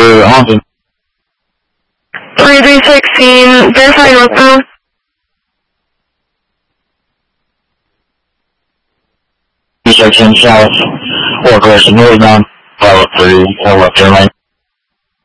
for Austin. 3316, verify northbound. Section south, or correction northbound, follow 3, left turn lane.